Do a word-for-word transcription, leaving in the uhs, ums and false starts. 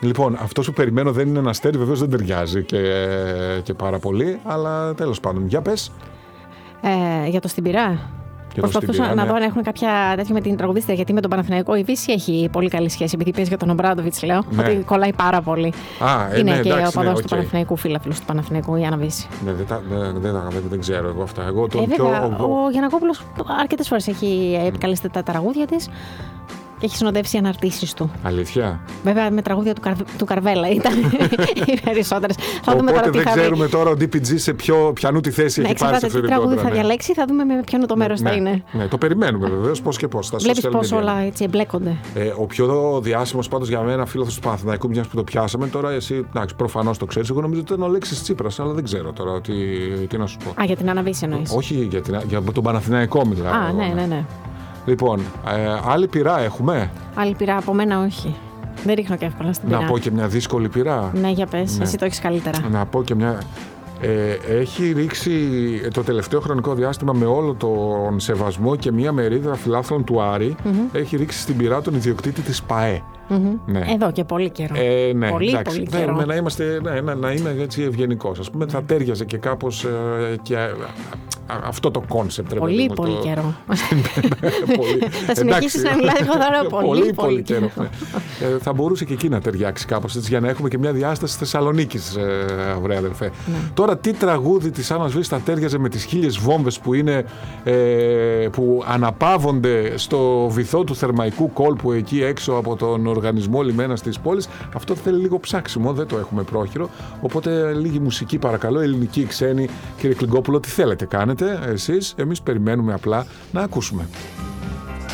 Λοιπόν, αυτό που περιμένω δεν είναι ένα αστέρι, βεβαίως δεν ταιριάζει και, και πάρα πολύ, αλλά τέλος πάντων. Για πες. Ε, για το Στην Πυρά. Προσπαθούσα να ναι. δω αν έχουν κάποια τέτοια με την τραγουδίστρια, γιατί με τον Παναθηναϊκό η Βύση έχει πολύ καλή σχέση. Επειδή παίζει για τον Ομπράντοβιτς, λέω, ναι. ότι κολλάει πάρα πολύ. Α, ε, είναι ναι, και εντάξει, ο παδός ναι, του okay. Παναθηναϊκού, φίλαθλος του Παναθηναϊκού, η Άννα Βύση. Ναι, δεν, τα, δεν, δεν, δεν, δεν ξέρω εγώ αυτά. Εγώ, τον ε, πιο... βέβαια, ο Γιαννακόπουλος αρκετές φορές έχει επικαλεστεί τα τραγούδια της. Και έχει συνοδεύσει αναρτήσεις του. Αλήθεια. Βέβαια με τραγούδια του, Καρ... του Καρβέλα ήταν οι περισσότερες. Οπότε δεν ξέρουμε τώρα ο ντι πι τζι σε ποιο, ποιανού τη θέση ναι, έχει πάρει σε αυτό το τι τραγούδι ναι. θα διαλέξει, θα δούμε με ποιον το μέρος ναι, θα είναι. Ναι, το περιμένουμε βεβαίως πώς και πώς. Βλέπεις πώς όλα έτσι εμπλέκονται. Ε, ο πιο διάσημος πάντως για μένα φίλος του Παναθηναϊκού, μιας που το πιάσαμε τώρα, εσύ προφανώς το ξέρεις. Εγώ νομίζω ότι ήταν ο Αλέξης Τσίπρας, αλλά δεν ξέρω τώρα τι, τι να σου πω. Α, για την Άννα Βύση εννοείς. Όχι για, την, για τον Παναθηναϊκό μιλάω. Α, ναι, ναι, ναι. Λοιπόν, ε, άλλη πειρά έχουμε. Άλλη πειρά από μένα όχι. Δεν ρίχνω και εύκολα στην πειρά. Να πω και μια δύσκολη πειρά. Ναι, για πες. Ναι. Εσύ το έχεις καλύτερα. Να πω και μια... Ε, έχει ρίξει το τελευταίο χρονικό διάστημα με όλο τον σεβασμό και μια μερίδα φιλάθλων του Άρη, mm-hmm. έχει ρίξει στην πειρά τον ιδιοκτήτη της ΠΑΕ. Mm-hmm. Ναι. Εδώ και πολύ καιρό. Ε, ναι, πολύ, εντάξει, πολύ καιρό. Ναι, να, είμαστε, ναι, να, να είναι έτσι ευγενικός. Ας πούμε, θα τέριαζε και κάπως ε, και α, α, αυτό το κόνσεπτ. Πολύ, πολύ το... καιρό. Θα συνεχίσεις να μιλάς εγώ τώρα πολύ, πολύ, πολύ καιρό. Ναι. ε, θα μπορούσε και εκεί να ταιριάξει κάπως έτσι, για να έχουμε και μια διάσταση Θεσσαλονίκης, ε, ωραία αδερφέ. Ναι. Τώρα, τι τραγούδι της Άννας Βύσης θα τέριαζε με τις χίλιες βόμβες που, είναι, ε, που αναπαύονται στο βυθό του Θερμαϊκού κόλπου εκεί έξω από τον οργανισμό λιμένας της πόλης. Αυτό θέλει λίγο ψάξιμο, δεν το έχουμε πρόχειρο. Οπότε λίγη μουσική παρακαλώ, ελληνική, ξένη. Κύριε Κλιγκόπουλο, τι θέλετε κάνετε εσείς, εμείς περιμένουμε απλά να ακούσουμε.